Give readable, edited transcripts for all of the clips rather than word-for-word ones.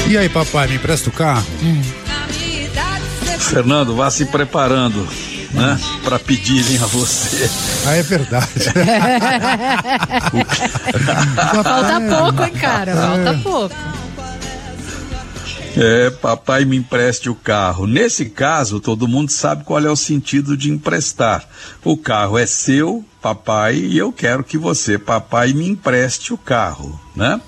E aí, papai, me empresta o carro? Fernando, vá se preparando, né? Para pedirem a você. Ah, é verdade. Falta pouco, hein, cara? Falta pouco. Papai, me empreste o carro. Nesse caso, todo mundo sabe qual é o sentido de emprestar. O carro é seu, papai, e eu quero que você, papai, me empreste o carro, né?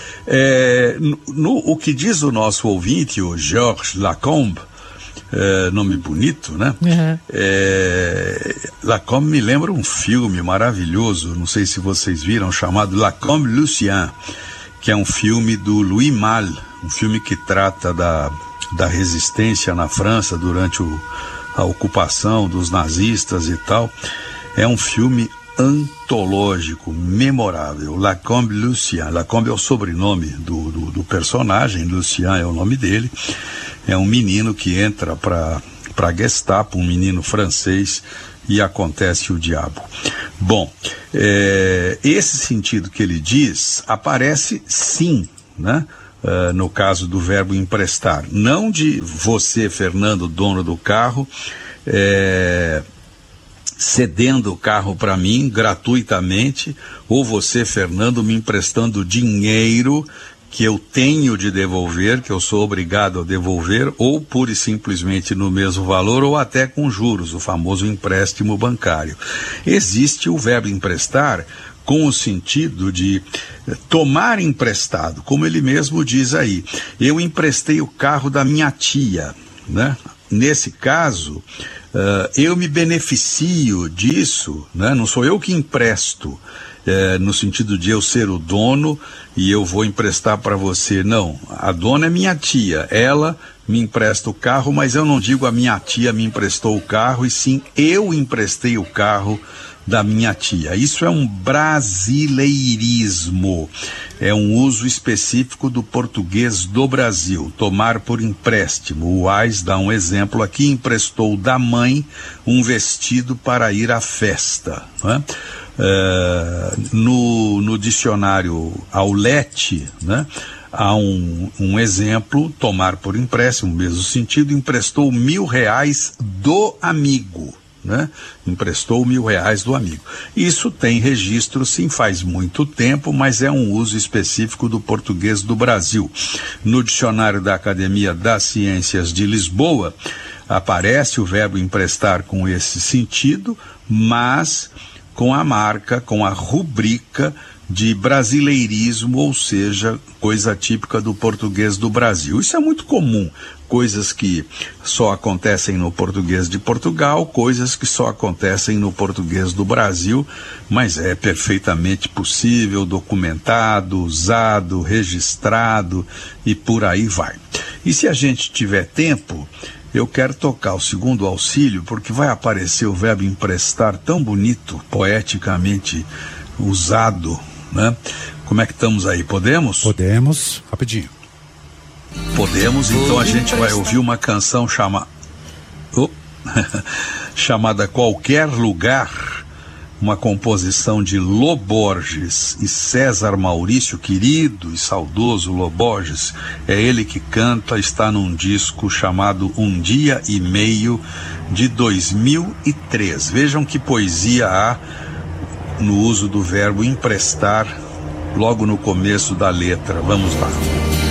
O que diz o nosso ouvinte, o Georges Lacombe, nome bonito, né? Uhum. Lacombe me lembra um filme maravilhoso, não sei se vocês viram, chamado Lacombe Lucien, que é um filme do Louis Malle, um filme que trata da resistência na França durante a ocupação dos nazistas e tal. É um filme antológico, memorável. Lacombe Lucien. Lacombe é o sobrenome do personagem, Lucien é o nome dele. É um menino que entra para Gestapo, um menino francês, e acontece o diabo. Bom, esse sentido que ele diz aparece sim, né? No caso do verbo emprestar. Não de você, Fernando, dono do carro, cedendo o carro para mim gratuitamente, ou você, Fernando, me emprestando dinheiro que eu tenho de devolver, que eu sou obrigado a devolver, ou pura e simplesmente no mesmo valor, ou até com juros, o famoso empréstimo bancário. Existe o verbo emprestar com o sentido de tomar emprestado, como ele mesmo diz aí. Eu emprestei o carro da minha tia, né? Nesse caso, eu me beneficio disso, né? Não sou eu que empresto, no sentido de eu ser o dono e eu vou emprestar para você. Não, a dona é minha tia, ela me empresta o carro, mas eu não digo a minha tia me emprestou o carro, e sim eu emprestei o carro da minha tia. Isso é um brasileirismo, é um uso específico do português do Brasil, tomar por empréstimo. O Wise dá um exemplo aqui: emprestou da mãe um vestido para ir à festa, né? No dicionário Aulete, né, há um exemplo: tomar por empréstimo, mesmo sentido, emprestou R$1.000 do amigo, né? Emprestou R$1.000 do amigo. Isso tem registro, sim, faz muito tempo, mas é um uso específico do português do Brasil. No dicionário da Academia das Ciências de Lisboa, aparece o verbo emprestar com esse sentido, mas com a marca, com a rubrica de brasileirismo, ou seja, coisa típica do português do Brasil. Isso é muito comum, coisas que só acontecem no português de Portugal, coisas que só acontecem no português do Brasil, mas é perfeitamente possível, documentado, usado, registrado e por aí vai. E se a gente tiver tempo, eu quero tocar o segundo auxílio, porque vai aparecer o verbo emprestar tão bonito, poeticamente usado, né? Como é que estamos aí? Podemos? Podemos, rapidinho. Podemos, então a gente vai ouvir uma canção chamada Qualquer Lugar, uma composição de Lô Borges e César Maurício, querido e saudoso Lô Borges. É ele que canta, está num disco chamado Um Dia e Meio, de 2003. Vejam que poesia há no uso do verbo emprestar logo no começo da letra. Vamos lá.